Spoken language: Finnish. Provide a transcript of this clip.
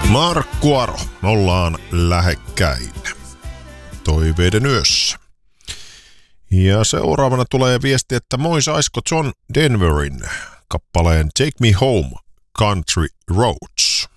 Markku Aro, ollaan lähekkäin toiveiden yössä. Ja seuraavana tulee viesti, että moi, saisko John Denverin kappaleen Take Me Home Country Roads.